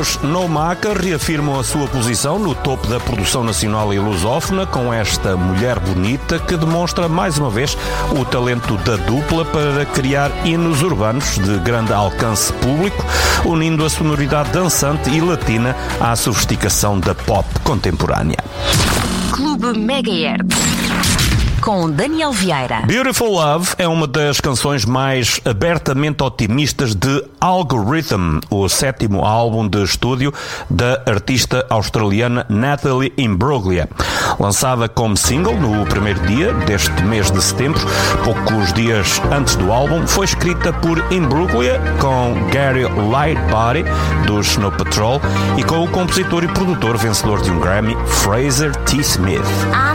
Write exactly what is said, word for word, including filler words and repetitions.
Os No Maca reafirmam a sua posição no topo da produção nacional e lusófona com esta mulher bonita que demonstra mais uma vez o talento da dupla para criar hinos urbanos de grande alcance público, unindo a sonoridade dançante e latina à sofisticação da pop contemporânea. Clube Megahertz com Daniel Vieira. Beautiful Love é uma das canções mais abertamente otimistas de Algorithm, o sétimo álbum de estúdio da artista australiana Natalie Imbruglia. Lançada como single no primeiro dia deste mês de setembro, poucos dias antes do álbum, foi escrita por Imbruglia com Gary Lightbody dos Snow Patrol e com o compositor e produtor vencedor de um Grammy, Fraser T. Smith.